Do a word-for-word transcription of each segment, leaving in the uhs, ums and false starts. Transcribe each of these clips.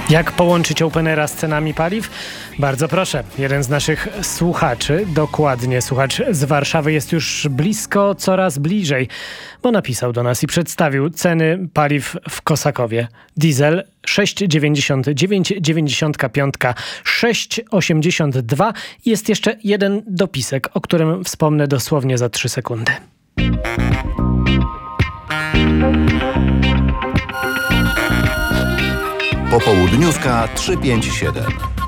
Jak połączyć Openera z cenami paliw? Bardzo proszę. Jeden z naszych słuchaczy, dokładnie słuchacz z Warszawy, jest już blisko, coraz bliżej, bo napisał do nas i przedstawił ceny paliw w Kosakowie. Diesel sześć dziewięćdziesiąt dziewięć, dziewięćdziesiąt pięć, sześć osiemdziesiąt dwa. Jest jeszcze jeden dopisek, o którym wspomnę dosłownie za trzy sekundy. Popołudniówka trzysta pięćdziesiąt siedem.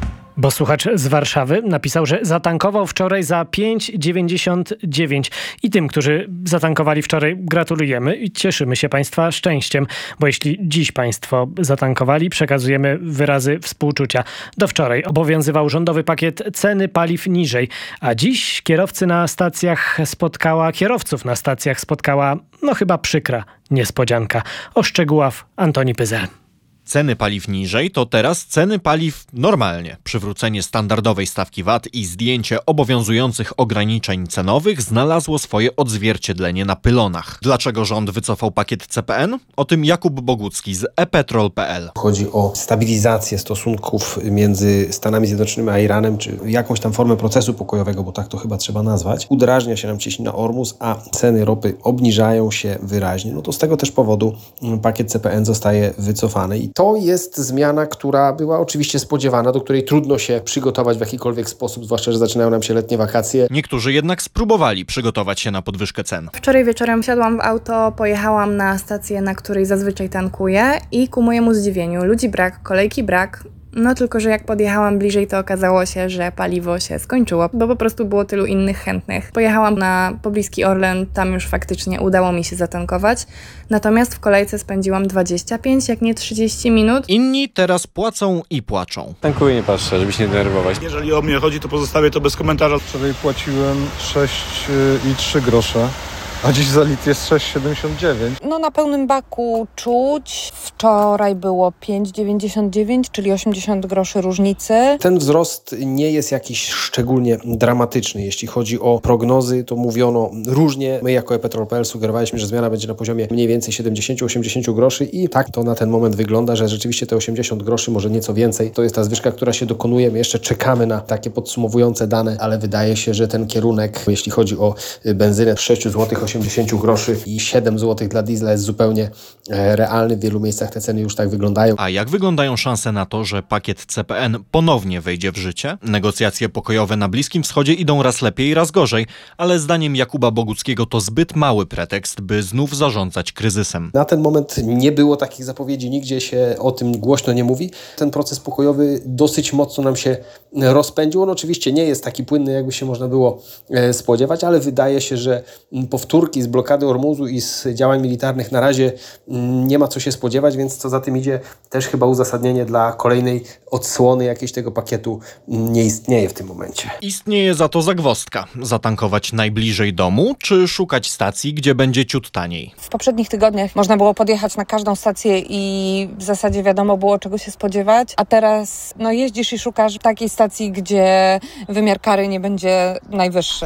Bo słuchacz z Warszawy napisał, że zatankował wczoraj za pięć dziewięćdziesiąt dziewięć. I tym, którzy zatankowali wczoraj, gratulujemy i cieszymy się Państwa szczęściem, bo jeśli dziś Państwo zatankowali, przekazujemy wyrazy współczucia. Do wczoraj obowiązywał rządowy pakiet ceny paliw niżej, a dziś kierowcy na stacjach spotkała, kierowców na stacjach spotkała, no chyba przykra niespodzianka. O szczegółach Antoni Pyzel. Ceny paliw niżej to teraz ceny paliw normalnie. Przywrócenie standardowej stawki V A T i zdjęcie obowiązujących ograniczeń cenowych znalazło swoje odzwierciedlenie na pylonach. Dlaczego rząd wycofał pakiet C P N? O tym Jakub Bogucki z e petrol kropka pe el. Chodzi o stabilizację stosunków między Stanami Zjednoczonymi a Iranem, czy jakąś tam formę procesu pokojowego, bo tak to chyba trzeba nazwać. Udrażnia się nam cieśnina Ormus, a ceny ropy obniżają się wyraźnie. No to z tego też powodu pakiet C P N zostaje wycofany. I to jest zmiana, która była oczywiście spodziewana, do której trudno się przygotować w jakikolwiek sposób, zwłaszcza że zaczynają nam się letnie wakacje. Niektórzy jednak spróbowali przygotować się na podwyżkę cen. Wczoraj wieczorem wsiadłam w auto, pojechałam na stację, na której zazwyczaj tankuję i ku mojemu zdziwieniu ludzi brak, kolejki brak. No tylko, że jak podjechałam bliżej, to okazało się, że paliwo się skończyło, bo po prostu było tylu innych chętnych. Pojechałam na pobliski Orlen, tam już faktycznie udało mi się zatankować, natomiast w kolejce spędziłam dwadzieścia pięć, jak nie trzydzieści minut. Inni teraz płacą i płaczą. Tankuję, nie patrzę, żeby się nie denerwować. Jeżeli o mnie chodzi, to pozostawię to bez komentarza. Wczoraj płaciłem sześć i trzy grosze. A dziś za litr jest sześć siedemdziesiąt dziewięć. No na pełnym baku czuć. Wczoraj było pięć dziewięćdziesiąt dziewięć, czyli osiemdziesiąt groszy różnicy. Ten wzrost nie jest jakiś szczególnie dramatyczny. Jeśli chodzi o prognozy, to mówiono różnie. My jako e petrol kropka pe el sugerowaliśmy, że zmiana będzie na poziomie mniej więcej siedemdziesiąt do osiemdziesięciu groszy i tak to na ten moment wygląda, że rzeczywiście te osiemdziesiąt groszy, może nieco więcej, to jest ta zwyżka, która się dokonuje. My jeszcze czekamy na takie podsumowujące dane, ale wydaje się, że ten kierunek, jeśli chodzi o benzynę, sześć złotych osiemdziesiąt groszy i siedem złotych dla diesla jest zupełnie e, realny. W wielu miejscach te ceny już tak wyglądają. A jak wyglądają szanse na to, że pakiet C P N ponownie wejdzie w życie? Negocjacje pokojowe na Bliskim Wschodzie idą raz lepiej, raz gorzej, ale zdaniem Jakuba Boguckiego to zbyt mały pretekst, by znów zarządzać kryzysem. Na ten moment nie było takich zapowiedzi, nigdzie się o tym głośno nie mówi. Ten proces pokojowy dosyć mocno nam się rozpędził. On oczywiście nie jest taki płynny, jakby się można było e, spodziewać, ale wydaje się, że powtórki z blokady Ormuzu i z działań militarnych na razie nie ma co się spodziewać, więc co za tym idzie, też chyba uzasadnienie dla kolejnej odsłony jakiejś tego pakietu nie istnieje w tym momencie. Istnieje za to zagwozdka. Zatankować najbliżej domu, czy szukać stacji, gdzie będzie ciut taniej? W poprzednich tygodniach można było podjechać na każdą stację i w zasadzie wiadomo było, czego się spodziewać, a teraz no jeździsz i szukasz takiej stacji, gdzie wymiar kary nie będzie najwyższy.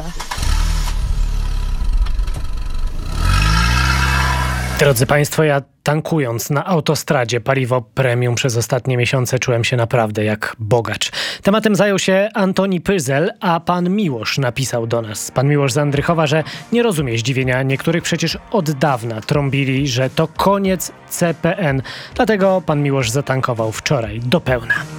Drodzy Państwo, ja tankując na autostradzie paliwo premium przez ostatnie miesiące czułem się naprawdę jak bogacz. Tematem zajął się Antoni Pyzel, a pan Miłosz napisał do nas. Pan Miłosz z Andrychowa, że nie rozumie zdziwienia niektórych, przecież od dawna trąbili, że to koniec C P N. Dlatego pan Miłosz zatankował wczoraj do pełna.